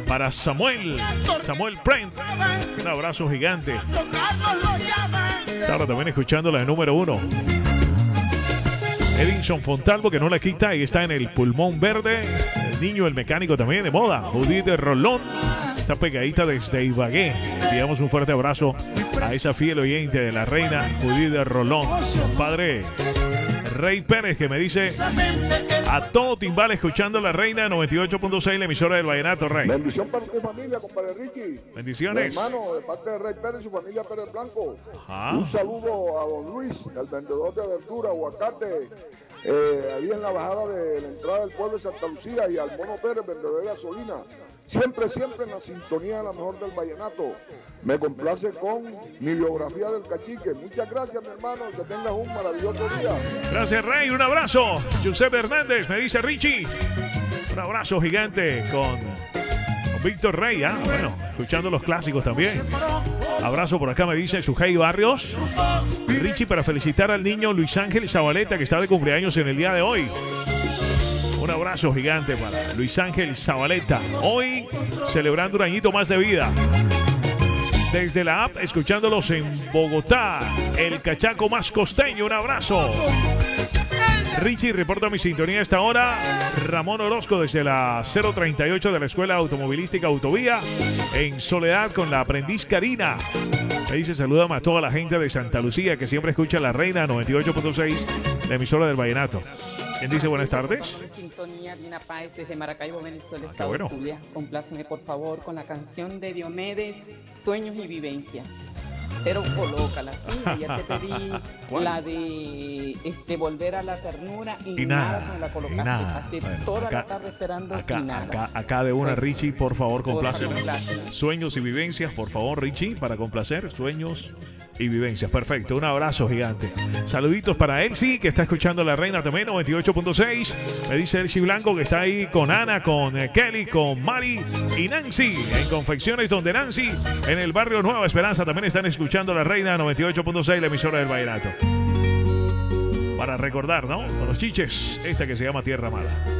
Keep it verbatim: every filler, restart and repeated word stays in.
Para Samuel, Samuel Brent, un abrazo gigante. Ahora también escuchando la de número uno. Edinson Fontalvo, que no la quita y está en el pulmón verde. El niño, el mecánico también de moda. Judith de Rolón, está pegadita desde Ibagué. Enviamos un fuerte abrazo a esa fiel oyente de la reina, Judith de Rolón. Padre Rey Pérez, que me dice a todo timbal escuchando la reina noventa y ocho punto seis, la emisora del Vallenato. Rey, bendición para tu familia, compadre Ricky. Bendiciones. Mi hermano, de parte de Rey Pérez y su familia Pérez Blanco. Ajá. Un saludo a don Luis, el vendedor de verdura, aguacate, eh, ahí en la bajada de la entrada del pueblo de Santa Lucía, y al Mono Pérez, vendedor de gasolina. Siempre, siempre en la sintonía de la mejor del vallenato. Me complace con mi biografía del cacique. Muchas gracias, mi hermano. Que tengas un maravilloso día. Gracias, Rey. Un abrazo. Giuseppe Hernández, me dice Richie. Un abrazo gigante con, con Víctor Rey. ¿Ah? Bueno, escuchando los clásicos también. Abrazo por acá, me dice Sujei Barrios. Richie, para felicitar al niño Luis Ángel Zabaleta, que está de cumpleaños en el día de hoy. Un abrazo gigante para Luis Ángel Zabaleta. Hoy celebrando un añito más de vida. Desde la app, escuchándolos en Bogotá, el cachaco más costeño. Un abrazo. Richie, reporta mi sintonía a esta hora. Ramón Orozco desde la cero treinta y ocho de la Escuela Automovilística Autovía, en Soledad, con la aprendiz Karina. Me dice, salúdame a toda la gente de Santa Lucía que siempre escucha la reina noventa y ocho punto seis, la emisora del Vallenato. ¿Quién dice buenas tardes? Sintonía, Lina Páez desde Maracaibo, Venezuela, Ah, Estado bueno. Zulia. Compláceme por favor con la canción de Diomedes, Sueños y Vivencias. Pero colócala, sí, ya te pedí la de este, Volver a la Ternura y, Y nada, nada, me la y colocaste. nada. Pasé Bueno, toda acá- la tarde esperando Acá, y nada. acá, acá de una, Bueno, Richie, por favor, complácela. complácela. Sueños y vivencias, por favor, Richie, para complacer. Sueños y vivencias. Perfecto, un abrazo gigante. Saluditos para Elsie, que está escuchando la reina también, noventa y ocho punto seis. Me dice Elsie Blanco, que está ahí con Ana, con eh, Kelly, con Mari y Nancy, en Confecciones Donde Nancy, en el barrio Nueva Esperanza. También están escuchando la reina noventa y ocho punto seis, la emisora del Vallenato. Para recordar, ¿no? Con los chiches, esta que se llama Tierra Mala.